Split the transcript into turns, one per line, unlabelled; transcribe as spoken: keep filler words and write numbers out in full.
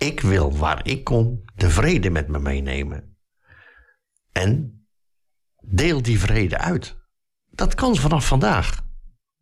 Ik wil waar ik kom de vrede met me meenemen. En deel die vrede uit. Dat kan vanaf vandaag.